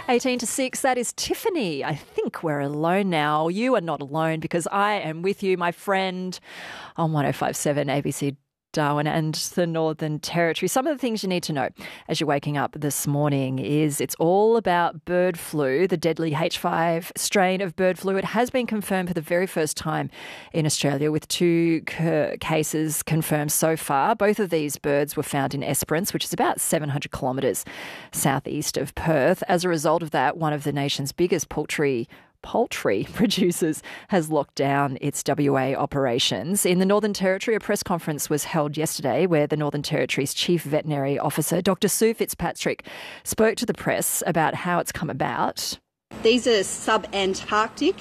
18 to 6, that is Tiffany. I think we're alone now. You are not alone because I am with you, my friend, on 105.7 ABC Darwin and the Northern Territory. Some of the things you need to know as you're waking up this morning is it's all about bird flu, the deadly H5 strain of bird flu. It has been confirmed for the very first time in Australia with 2 cases confirmed so far. Both of these birds were found in Esperance, which is about 700 kilometres southeast of Perth. As a result of that, one of the nation's biggest poultry producers has locked down its WA operations. In the Northern Territory, a press conference was held yesterday where the Northern Territory's Chief Veterinary Officer, Dr. Sue Fitzpatrick, spoke to the press about how it's come about. These are sub-Antarctic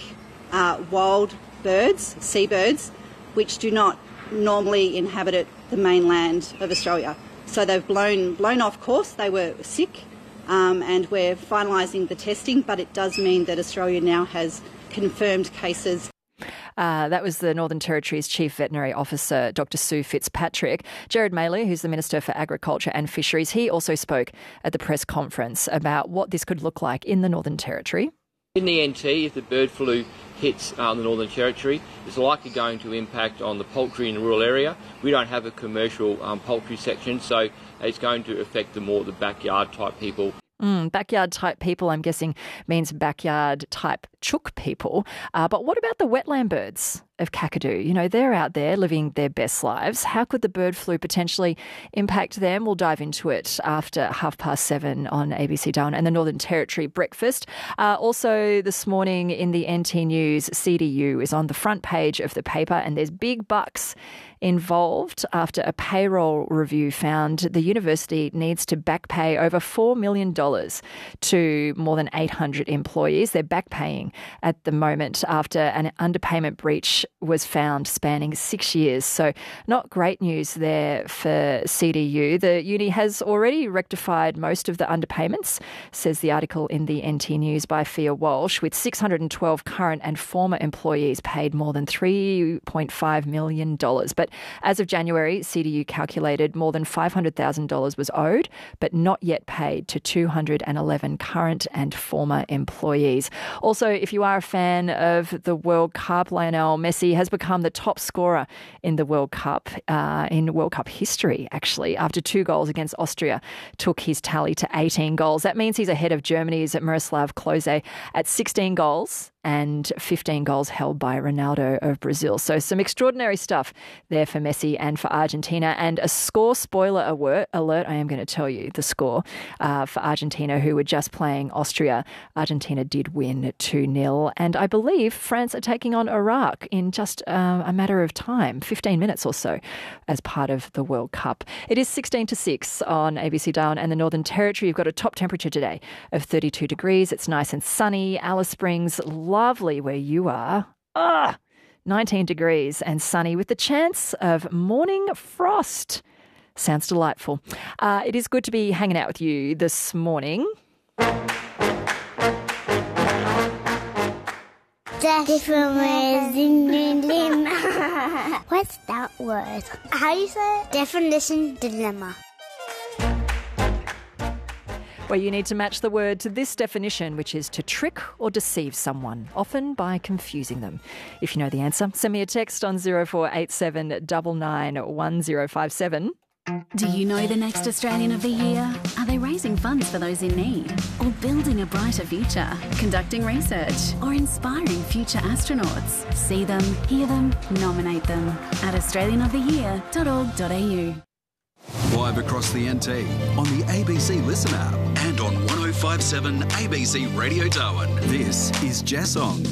wild birds, seabirds, which do not normally inhabit the mainland of Australia. So they've blown off course. They were sick. And we're finalising the testing, but it does mean that Australia now has confirmed cases. That was the Northern Territory's Chief Veterinary Officer, Dr. Sue Fitzpatrick. Gerard Maley, who's the Minister for Agriculture and Fisheries, he also spoke at the press conference about what this could look like in the Northern Territory. In the NT, if the bird flu hits the Northern Territory, it's likely going to impact on the poultry in the rural area. We don't have a commercial poultry section, so it's going to affect the backyard type people. Backyard type people, I'm guessing, means backyard type chook people. But what about the wetland birds of Kakadu? You know, they're out there living their best lives. How could the bird flu potentially impact them? We'll dive into it after 7:30 on ABC Darwin and the Northern Territory Breakfast. Also this morning in the NT News, CDU is on the front page of the paper and there's big bucks involved after a payroll review found the university needs to back pay over $4 million to more than 800 employees. They're back paying at the moment after an underpayment breach was found spanning 6 years. So not great news there for CDU. The uni has already rectified most of the underpayments, says the article in the NT News by Fia Walsh, with 612 current and former employees paid more than $3.5 million. But as of January, CDU calculated more than $500,000 was owed, but not yet paid to 211 current and former employees. Also, if you are a fan of the World Cup, Lionel Messi has become the top scorer in the World Cup, in World Cup history, actually, after 2 goals against Austria took his tally to 18 goals. That means he's ahead of Germany's Miroslav Klose at 16 goals and 15 goals held by Ronaldo of Brazil. So some extraordinary stuff there for Messi and for Argentina. And a score spoiler alert, I am going to tell you the score for Argentina, who were just playing Austria. Argentina did win 2-0. And I believe France are taking on Iraq in just a matter of time, 15 minutes or so, as part of the World Cup. It is 16 to 6 on ABC Darwin and the Northern Territory. You've got a top temperature today of 32 degrees. It's nice and sunny. Alice Springs, lovely where you are. 19 degrees and sunny with the chance of morning frost. Sounds delightful. It is good to be hanging out with you this morning. What's that word? How do you say it? Definition dilemma. Where you need to match the word to this definition, which is to trick or deceive someone, often by confusing them. If you know the answer, send me a text on 0487 991057. Do you know the next Australian of the Year? Are they raising funds for those in need? Or building a brighter future? Conducting research? Or inspiring future astronauts? See them, hear them, nominate them at australianoftheyear.org.au. Live across the NT, on the ABC Listen app and on 105.7 ABC Radio Darwin. This is Jassong.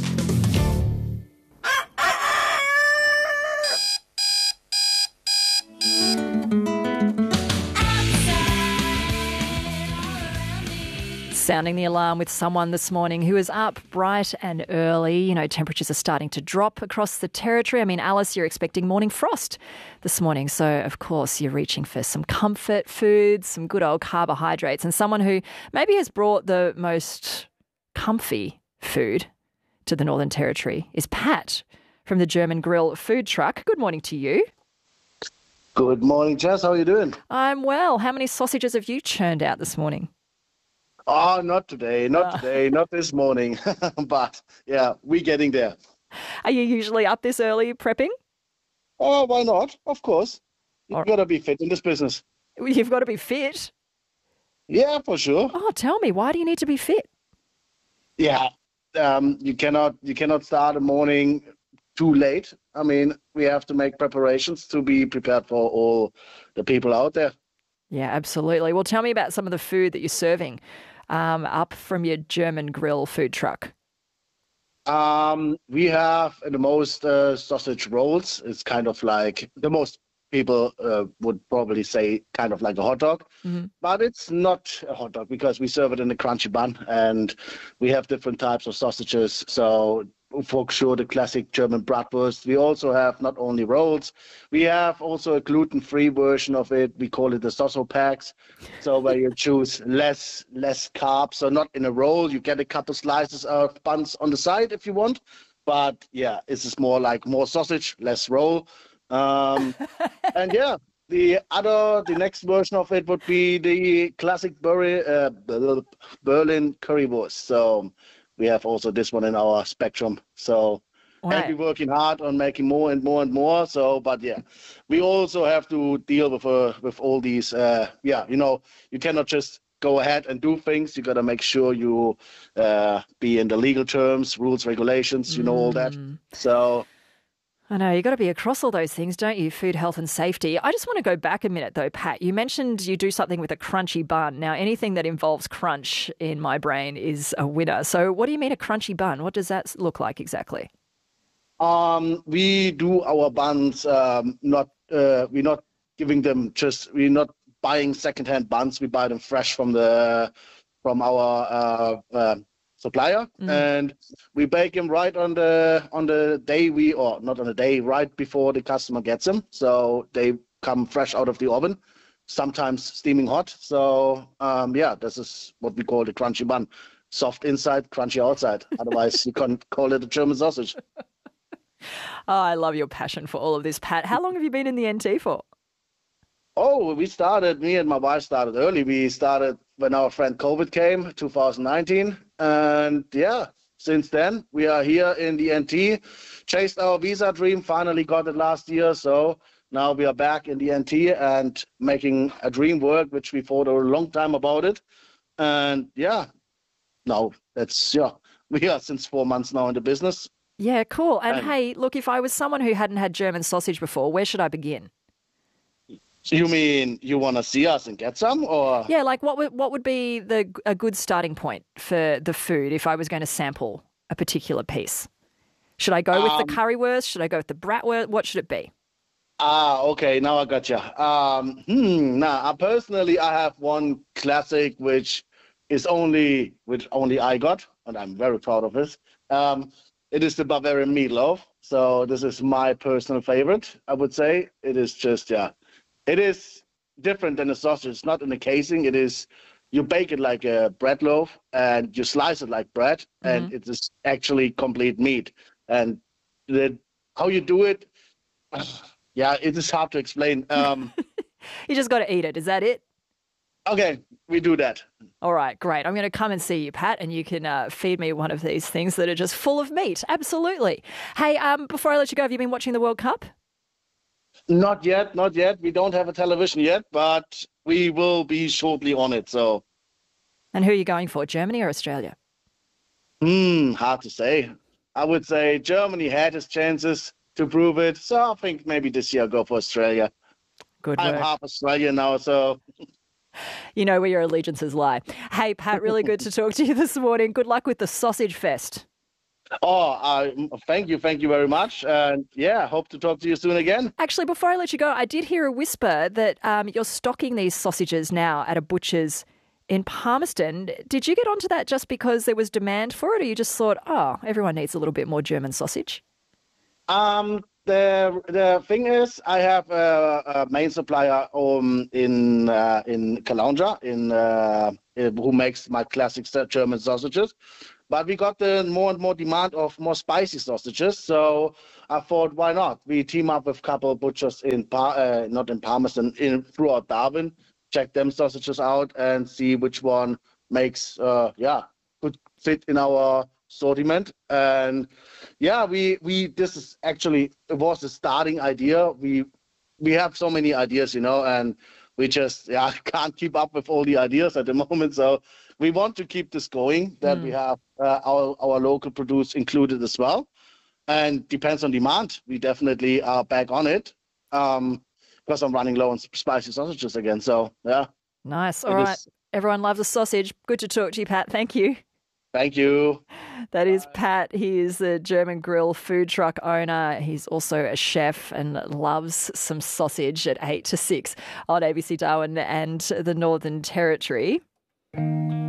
Sounding the alarm with someone this morning who is up bright and early. You know, temperatures are starting to drop across the territory. I mean, Alice, you're expecting morning frost this morning. So, of course, you're reaching for some comfort foods, some good old carbohydrates, and someone who maybe has brought the most comfy food to the Northern Territory is Pat from the German Grill food truck. Good morning to you. Good morning, Jazz. How are you doing? I'm well. How many sausages have you churned out this morning? Oh, not today, not today, not this morning. But yeah, we're getting there. Are you usually up this early prepping? Oh, why not? Of course. You Or gotta be fit in this business. you've got to be fit. Yeah, for sure. Oh, tell me, why do you need to be fit? Yeah. You cannot start a morning too late. I mean, we have to make preparations to be prepared for all the people out there. Yeah, absolutely. Well, tell me about some of the food that you're serving up from your German grill food truck. We have the most sausage rolls. It's kind of like the most people would probably say kind of like a hot dog, but it's not a hot dog because we serve it in a crunchy bun and we have different types of sausages. So for sure, the classic German bratwurst. We also have not only rolls, we have also a gluten-free version of it. We call it the Soso packs. So where you choose less carbs, so not in a roll. You get a couple slices of buns on the side if you want, but yeah, it's just more like more sausage, less roll. And yeah, the next version of it would be the classic Berlin currywurst. So we have also this one in our spectrum. So and Right. we're working hard on making more and more and more. So, but yeah, we also have to deal with all these. You cannot just go ahead and do things. You got to make sure you be in the legal terms, rules, regulations. You know all that. So. I know, you've got to be across all those things, don't you? Food, health and safety. I just want to go back a minute though, Pat. You mentioned you do something with a crunchy bun. Now, anything that involves crunch in my brain is a winner. So what do you mean a crunchy bun? What does that look like exactly? We do our buns. We're not giving them we're not buying secondhand buns. We buy them fresh from our supplier, and we bake them right on the day or not on the day, right before the customer gets them. So they come fresh out of the oven, sometimes steaming hot. So this is what we call the crunchy bun. Soft inside, crunchy outside. Otherwise, you can't call it a German sausage. Oh, I love your passion for all of this, Pat. How long have you been in the NT for? Oh, me and my wife started early. We started when our friend COVID came, 2019. And yeah, since then, we are here in the NT, chased our visa dream, finally got it last year. So now we are back in the NT and making a dream work, which we thought a long time about it. And yeah, now we are since 4 months now in the business. Yeah, cool. And hey, look, if I was someone who hadn't had German sausage before, where should I begin? So you mean you want to see us and get some, or? Yeah, like what would be a good starting point for the food if I was going to sample a particular piece? Should I go with the currywurst? Should I go with the bratwurst? What should it be? Okay, now I got you. Personally, I have one classic which only I got, and I'm very proud of this. It is the Bavarian meatloaf. So this is my personal favorite. I would say it is just it is different than a sausage. It's not in a casing. It is you bake it like a bread loaf and you slice it like bread, and it is actually complete meat. And how you do it, it is hard to explain. You just got to eat it. Is that it? Okay, we do that. All right, great. I'm going to come and see you, Pat, and you can feed me one of these things that are just full of meat. Absolutely. Hey, before I let you go, have you been watching the World Cup? Not yet. We don't have a television yet, but we will be shortly on it. So. And who are you going for, Germany or Australia? Hard to say. I would say Germany had its chances to prove it. So I think maybe this year I'll go for Australia. Good work. I'm half Australian now, so. You know where your allegiances lie. Hey, Pat, really good to talk to you this morning. Good luck with the Sausage Fest. Thank you very much. And hope to talk to you soon again. Actually, before I let you go, I did hear a whisper that you're stocking these sausages now at a butcher's in Palmerston. Did you get onto that just because there was demand for it, or you just thought, everyone needs a little bit more German sausage? The thing is, I have a main supplier in Caloundra, who makes my classic German sausages. But we got the more and more demand of more spicy sausages, so I thought, why not? We team up with a couple of butchers not in Palmerston, throughout Darwin, check them sausages out and see which one makes good fit in our assortment. And this is actually, it was a starting idea. We have so many ideas, and we just can't keep up with all the ideas at the moment. So we want to keep this going, that we have our local produce included as well. And depends on demand. We definitely are back on it because I'm running low on spicy sausages again. So, yeah. Nice. All right. Everyone loves a sausage. Good to talk to you, Pat. Thank you. Thank you. That is Pat. He is the German Grill food truck owner. He's also a chef and loves some sausage at 8 to 6 on ABC Darwin and the Northern Territory.